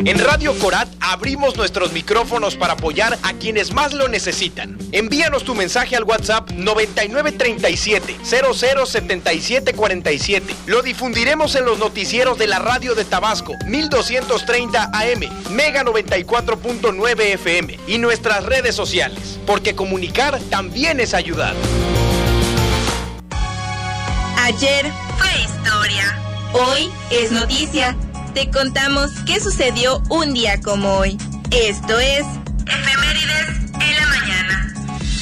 En Radio Corat abrimos nuestros micrófonos para apoyar a quienes más lo necesitan. Envíanos tu mensaje al WhatsApp 9937-007747. Lo difundiremos en los noticieros de la radio de Tabasco, 1230 AM, Mega 94.9 FM y nuestras redes sociales, porque comunicar también es ayudar. Ayer fue historia, hoy es noticia. Te contamos qué sucedió un día como hoy. Esto es Efemérides en la Mañana.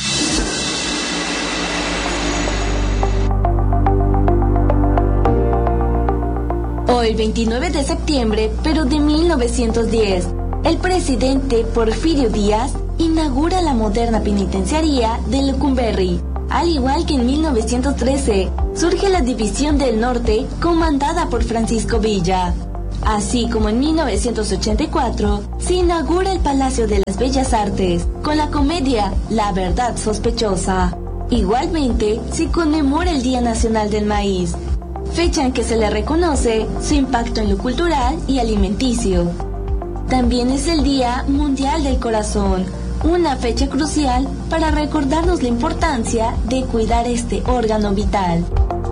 Hoy, 29 de septiembre, pero de 1910, el presidente Porfirio Díaz inaugura la moderna penitenciaría de Lecumberri. Al igual que en 1913, surge la División del Norte, comandada por Francisco Villa. Así como en 1984, se inaugura el Palacio de las Bellas Artes, con la comedia La Verdad Sospechosa. Igualmente, se conmemora el Día Nacional del Maíz, fecha en que se le reconoce su impacto en lo cultural y alimenticio. También es el Día Mundial del Corazón, una fecha crucial para recordarnos la importancia de cuidar este órgano vital.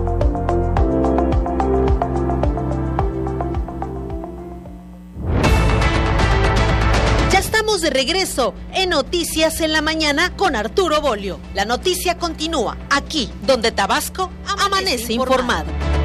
Ya estamos de regreso en Noticias en la Mañana con Arturo Bolio. La noticia continúa aquí, donde Tabasco amanece informado.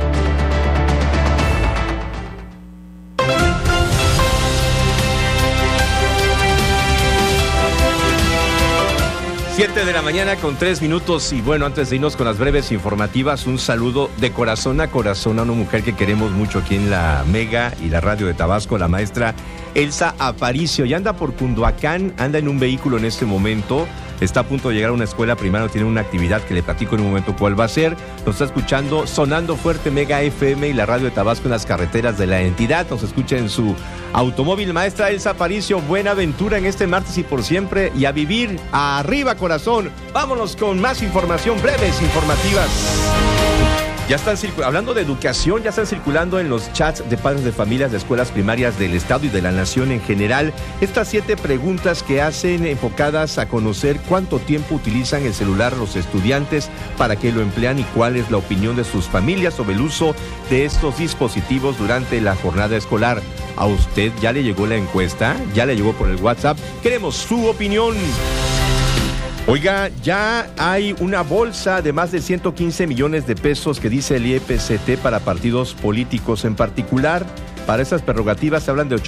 7 de la mañana con 3 minutos y bueno, antes de irnos con las breves informativas, un saludo de corazón a una mujer que queremos mucho aquí en la Mega y la radio de Tabasco, la maestra Elsa Aparicio. Ya anda por Cunduacán, anda en un vehículo en este momento, está a punto de llegar a una escuela primaria, tiene una actividad que le platico en un momento cuál va a ser. Nos está escuchando sonando fuerte Mega FM y la radio de Tabasco en las carreteras de la entidad. Nos escucha en su automóvil. Maestra Elsa Aparicio, buena aventura en este martes y por siempre, y a vivir arriba corazón. Vámonos con más información, breves informativas. Ya están hablando de educación, ya están circulando en los chats de padres de familias de escuelas primarias del estado y de la nación en general estas 7 preguntas que hacen enfocadas a conocer cuánto tiempo utilizan el celular los estudiantes, para qué lo emplean y cuál es la opinión de sus familias sobre el uso de estos dispositivos durante la jornada escolar. ¿A usted ya le llegó la encuesta? ¿Ya le llegó por el WhatsApp? Queremos su opinión. Oiga, ya hay una bolsa de más de 115 millones de pesos que dice el IEPCT para partidos políticos. En particular, para esas prerrogativas se hablan de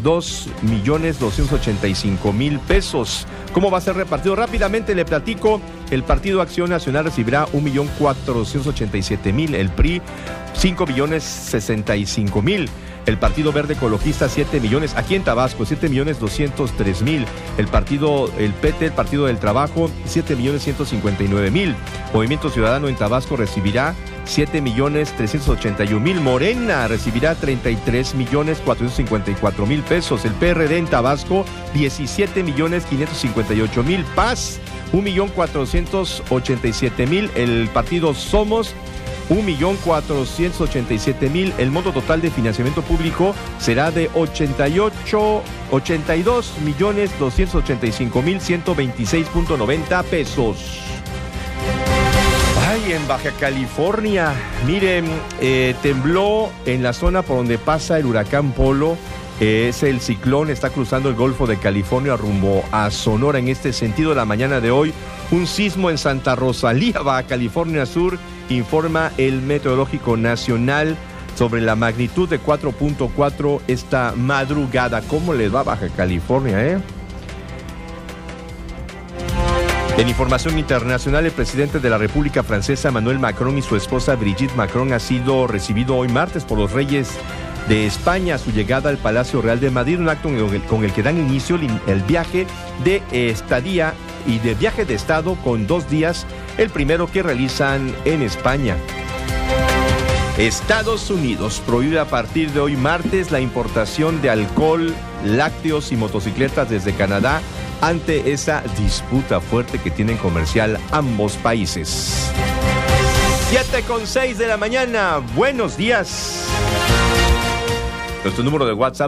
82.285.000 pesos. ¿Cómo va a ser repartido? Rápidamente le platico. El Partido Acción Nacional recibirá 1.487.000, el PRI 5.065.000. El Partido Verde Ecologista 7 millones, aquí en Tabasco 7.203.000, el PT, el Partido del Trabajo 7.159.000, Movimiento Ciudadano en Tabasco recibirá 7.381.000, Morena recibirá 33.454.000 pesos, el PRD en Tabasco 17.558.000, Paz 1.487.000, el Partido Somos 1.487.000. El monto total de financiamiento público será de 82.285.126.90 pesos. Ay, en Baja California, miren, tembló en la zona por donde pasa el huracán Polo. Es el ciclón, está cruzando el Golfo de California rumbo a Sonora. En este sentido, la mañana de hoy, un sismo en Santa Rosalía, Baja California Sur, informa el Meteorológico Nacional sobre la magnitud de 4.4 esta madrugada. ¿Cómo les va a Baja California, En información internacional, el presidente de la República Francesa, Emmanuel Macron, y su esposa Brigitte Macron ha sido recibido hoy martes por los reyes de España a su llegada al Palacio Real de Madrid, un acto con el que dan inicio el viaje de estadía y de viaje de estado con 2 días, el primero que realizan en España. Estados Unidos prohíbe a partir de hoy martes la importación de alcohol, lácteos y motocicletas desde Canadá ante esa disputa fuerte que tienen comercial ambos países. 7:06 de la mañana, buenos días. Nuestro número de WhatsApp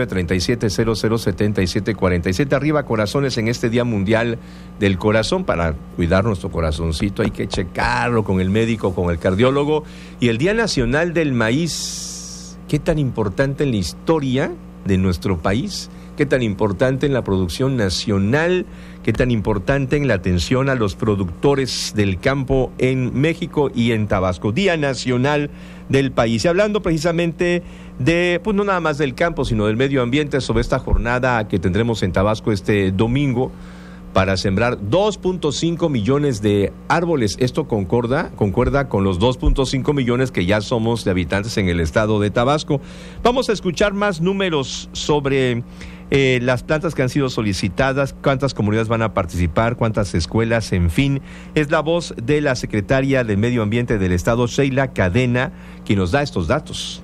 9937007747. Arriba corazones en este Día Mundial del Corazón. Para cuidar nuestro corazoncito hay que checarlo con el médico, con el cardiólogo. Y el Día Nacional del Maíz. ¿Qué tan importante en la historia de nuestro país? ¿Qué tan importante en la producción nacional? ¿Qué tan importante en la atención a los productores del campo en México y en Tabasco? Día Nacional del País. Y hablando precisamente de, pues no nada más del campo, sino del medio ambiente, sobre esta jornada que tendremos en Tabasco este domingo para sembrar 2.5 millones de árboles. Esto concuerda con los 2.5 millones que ya somos de habitantes en el estado de Tabasco. Vamos a escuchar más números sobre las plantas que han sido solicitadas, cuántas comunidades van a participar, cuántas escuelas, en fin. Es la voz de la secretaria de Medio Ambiente del estado, Sheila Cadena, quien nos da estos datos.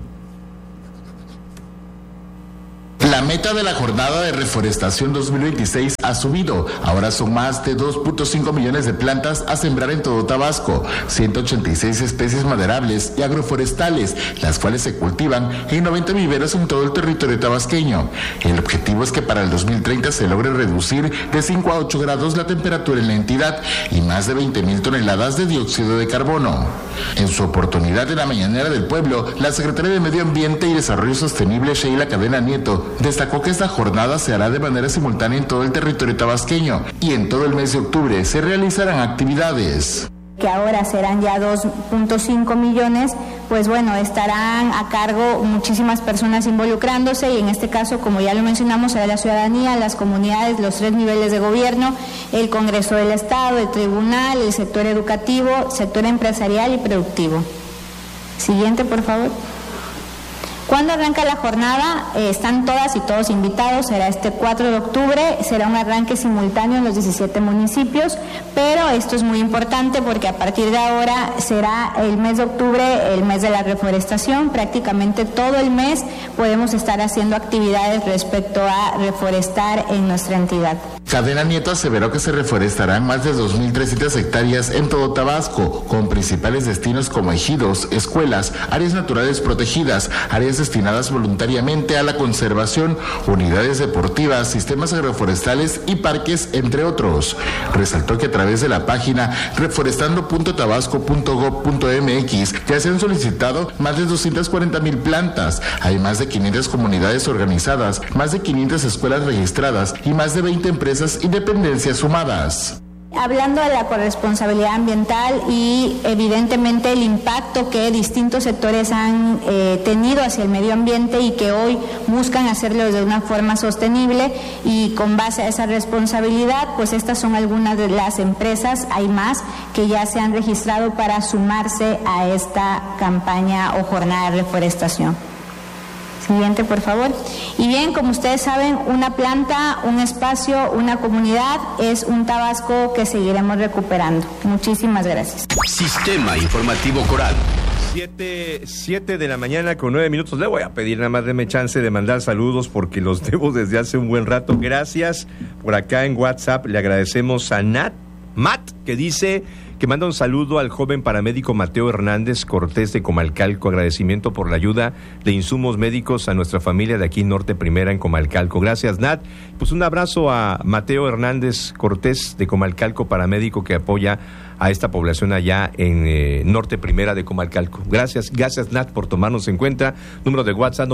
La meta de la jornada de reforestación 2026 ha subido. Ahora son más de 2.5 millones de plantas a sembrar en todo Tabasco, 186 especies maderables y agroforestales, las cuales se cultivan en 90 viveros en todo el territorio tabasqueño. El objetivo es que para el 2030 se logre reducir de 5 a 8 grados la temperatura en la entidad y más de 20,000 toneladas de dióxido de carbono. En su oportunidad en la Mañanera del Pueblo, la secretaria de Medio Ambiente y Desarrollo Sostenible, Sheila Cadena Nieto, destacó que esta jornada se hará de manera simultánea en todo el territorio tabasqueño y en todo el mes de octubre se realizarán actividades. Que ahora serán ya 2.5 millones, pues bueno, estarán a cargo muchísimas personas involucrándose y en este caso, como ya lo mencionamos, será la ciudadanía, las comunidades, los 3 niveles de gobierno, el Congreso del Estado, el Tribunal, el sector educativo, sector empresarial y productivo. Siguiente, por favor. ¿Cuándo arranca la jornada? Están todas y todos invitados, será este 4 de octubre, será un arranque simultáneo en los 17 municipios, pero esto es muy importante porque a partir de ahora será el mes de octubre, el mes de la reforestación, prácticamente todo el mes podemos estar haciendo actividades respecto a reforestar en nuestra entidad. Cadena Nieto aseveró que se reforestarán más de 2.300 hectáreas en todo Tabasco, con principales destinos como ejidos, escuelas, áreas naturales protegidas, áreas destinadas voluntariamente a la conservación, unidades deportivas, sistemas agroforestales y parques, entre otros. Resaltó que a través de la página reforestando.tabasco.gov.mx ya se han solicitado más de 240,000 plantas. Hay más de 500 comunidades organizadas, más de 500 escuelas registradas y más de 20 empresas y dependencias sumadas. Hablando de la corresponsabilidad ambiental y evidentemente el impacto que distintos sectores han tenido hacia el medio ambiente y que hoy buscan hacerlo de una forma sostenible y con base a esa responsabilidad, pues estas son algunas de las empresas, hay más que ya se han registrado para sumarse a esta campaña o jornada de reforestación. Siguiente, por favor. Y bien, como ustedes saben, una planta, un espacio, una comunidad es un Tabasco que seguiremos recuperando. Muchísimas gracias. Sistema Informativo Coral. 7 de la mañana con 9 minutos. Le voy a pedir nada más, deme chance de mandar saludos porque los debo desde hace un buen rato. Gracias. Por acá en WhatsApp le agradecemos a Matt, que dice que manda un saludo al joven paramédico Mateo Hernández Cortés de Comalcalco. Agradecimiento por la ayuda de insumos médicos a nuestra familia de aquí Norte Primera en Comalcalco. Gracias, Nat. Pues un abrazo a Mateo Hernández Cortés de Comalcalco, paramédico que apoya a esta población allá en Norte Primera de Comalcalco. Gracias, Nat, por tomarnos en cuenta. Número de WhatsApp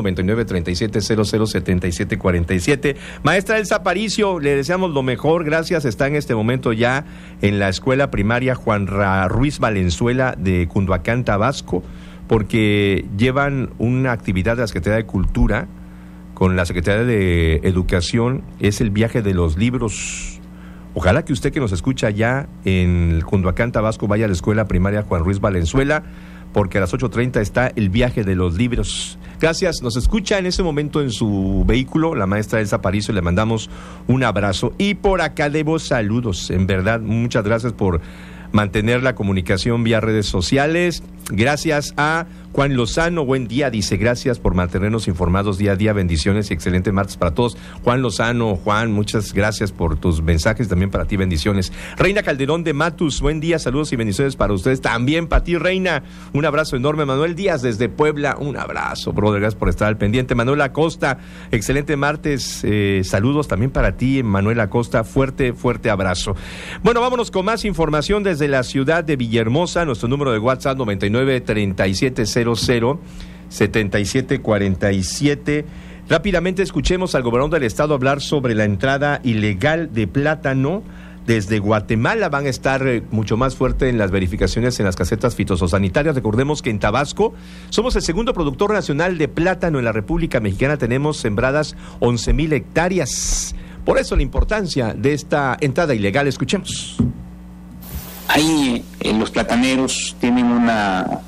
9937007747. Maestra Elsa Aparicio, le deseamos lo mejor. Gracias, está en este momento ya en la escuela primaria Juan Ruiz Valenzuela de Cunduacán, Tabasco, porque llevan una actividad de la Secretaría de Cultura con la Secretaría de Educación, es el viaje de los libros. Ojalá que usted que nos escucha allá en Cunduacán, Tabasco, vaya a la escuela primaria Juan Ruiz Valenzuela, porque a las 8:30 está el viaje de los libros. Gracias, nos escucha en ese momento en su vehículo la maestra Elsa Aparicio, le mandamos un abrazo. Y por acá debo saludos, en verdad, muchas gracias por mantener la comunicación vía redes sociales. Gracias a Juan Lozano, buen día, dice, gracias por mantenernos informados día a día, bendiciones y excelente martes para todos. Juan Lozano, Juan, muchas gracias por tus mensajes, también para ti, bendiciones. Reina Calderón de Matus, buen día, saludos y bendiciones para ustedes, también para ti, Reina, un abrazo enorme. Manuel Díaz desde Puebla, un abrazo, brother, gracias por estar al pendiente. Manuel Acosta, excelente martes, saludos también para ti, Manuel Acosta, fuerte abrazo. Bueno, vámonos con más información desde la ciudad de Villahermosa, nuestro número de WhatsApp 9937007747. Rápidamente escuchemos al gobernador del estado hablar sobre la entrada ilegal de plátano desde Guatemala. Van a estar mucho más fuerte en las verificaciones en las casetas fitosanitarias. Recordemos que en Tabasco somos el segundo productor nacional de plátano en la República Mexicana. Tenemos sembradas 11,000 hectáreas. Por eso la importancia de esta entrada ilegal. Escuchemos. Ahí los plataneros tienen una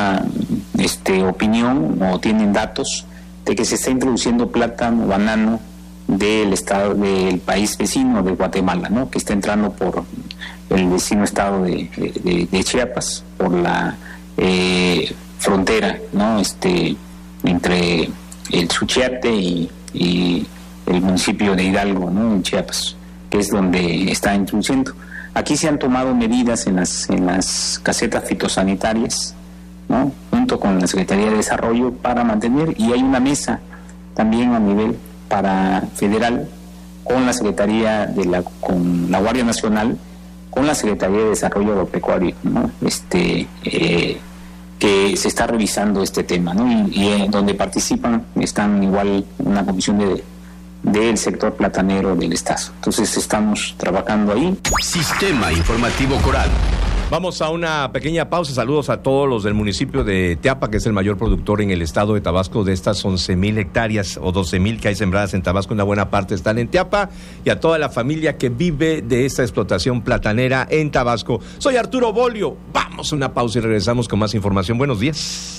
opinión o tienen datos de que se está introduciendo plátano, banano del país vecino de Guatemala, ¿no? Que está entrando por el vecino estado de Chiapas, por la frontera, ¿no? Entre el Suchiate y el municipio de Hidalgo, ¿no? En Chiapas, que es donde está introduciendo. Aquí se han tomado medidas en las casetas fitosanitarias, ¿no? Junto con la Secretaría de Desarrollo para mantener, y hay una mesa también a nivel federal con la Secretaría con la Guardia Nacional, con la Secretaría de Desarrollo Agropecuario, ¿no? Que se está revisando este tema, ¿no? Y donde participan están igual una comisión del sector platanero del estado. Entonces estamos trabajando ahí. Sistema Informativo Coral. Vamos a una pequeña pausa. Saludos a todos los del municipio de Teapa, que es el mayor productor en el estado de Tabasco de estas 11,000 hectáreas o 12,000 que hay sembradas en Tabasco. Una buena parte están en Teapa, y a toda la familia que vive de esta explotación platanera en Tabasco. Soy Arturo Bolio. Vamos a una pausa y regresamos con más información. Buenos días.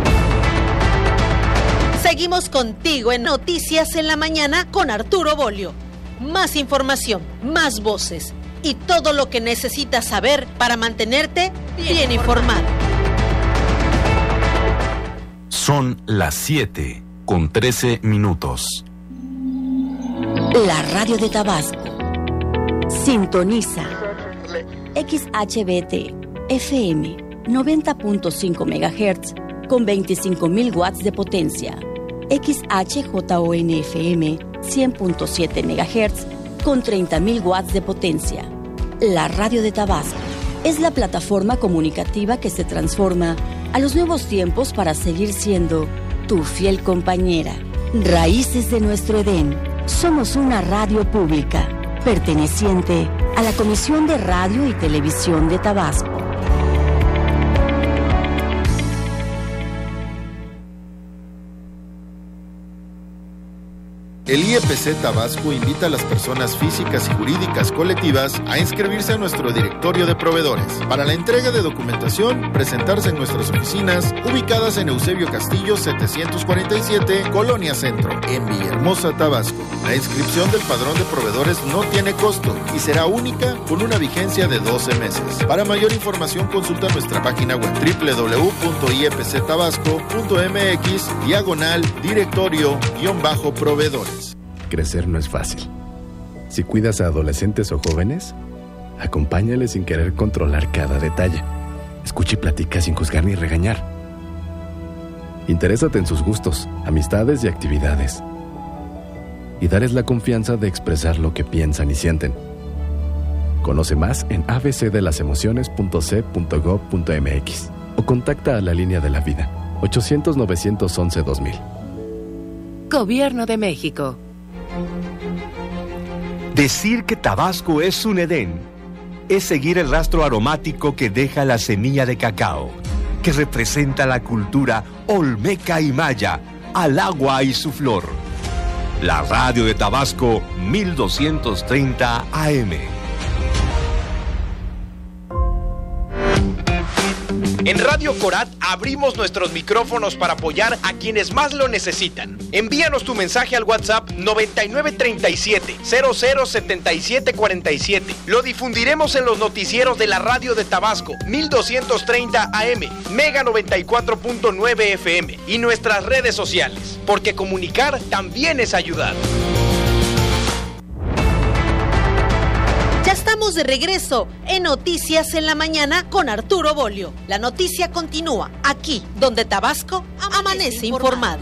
Seguimos contigo en Noticias en la Mañana con Arturo Bolio. Más información, más voces y todo lo que necesitas saber para mantenerte bien informado. Son las 7:13. La radio de Tabasco. Sintoniza XHBT FM 90.5 MHz con 25,000 watts de potencia. XHJON-FM 100.7 MHz con 30,000 watts de potencia. La radio de Tabasco es la plataforma comunicativa que se transforma a los nuevos tiempos para seguir siendo tu fiel compañera. Raíces de nuestro Edén. Somos una radio pública perteneciente a la Comisión de Radio y Televisión de Tabasco. El IEPC Tabasco invita a las personas físicas y jurídicas colectivas a inscribirse a nuestro directorio de proveedores. Para la entrega de documentación, presentarse en nuestras oficinas ubicadas en Eusebio Castillo 747, Colonia Centro, en Villahermosa, Tabasco. La inscripción del padrón de proveedores no tiene costo y será única con una vigencia de 12 meses. Para mayor información, consulta nuestra página web www.iepctabasco.mx/directorio-proveedores. Crecer no es fácil. Si cuidas a adolescentes o jóvenes, acompáñales sin querer controlar cada detalle. Escucha y platica sin juzgar ni regañar. Interésate en sus gustos, amistades y actividades. Y darles la confianza de expresar lo que piensan y sienten. Conoce más en abcdelasemociones.c.gov.mx o contacta a la línea de la vida 800-911-2000. Gobierno de México. Decir que Tabasco es un Edén es seguir el rastro aromático que deja la semilla de cacao, que representa la cultura olmeca y maya, al agua y su flor. La radio de Tabasco, 1230 AM. En Radio Corat abrimos nuestros micrófonos para apoyar a quienes más lo necesitan. Envíanos tu mensaje al WhatsApp 9937-007747. Lo difundiremos en los noticieros de la radio de Tabasco, 1230 AM, Mega 94.9 FM y nuestras redes sociales, porque comunicar también es ayudar. Ya estamos de regreso en Noticias en la Mañana con Arturo Bolio. La noticia continúa aquí, donde Tabasco amanece informado.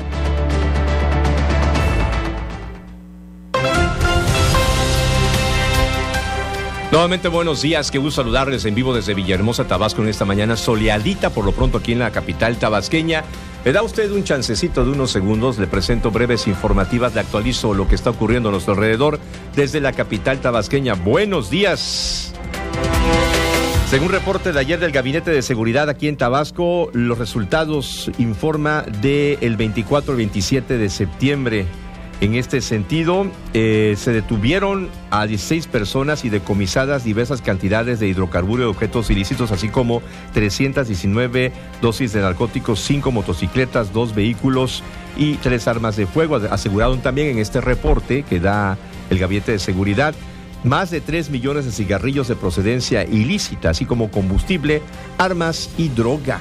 Nuevamente buenos días, qué gusto saludarles en vivo desde Villahermosa, Tabasco en esta mañana soleadita por lo pronto aquí en la capital tabasqueña. Me da usted un chancecito de unos segundos, le presento breves informativas, le actualizo lo que está ocurriendo a nuestro alrededor desde la capital tabasqueña. Buenos días. Según reporte de ayer del Gabinete de Seguridad aquí en Tabasco, los resultados informa del 24 al 27 de septiembre. En este sentido, se detuvieron a 16 personas y decomisadas diversas cantidades de hidrocarburos y objetos ilícitos, así como 319 dosis de narcóticos, 5 motocicletas, 2 vehículos y 3 armas de fuego. Aseguraron también en este reporte que da el Gabinete de Seguridad más de 3 millones de cigarrillos de procedencia ilícita, así como combustible, armas y droga.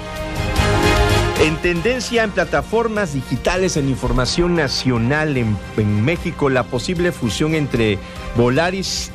En tendencia en plataformas digitales en información nacional en México, la posible fusión entre Volaris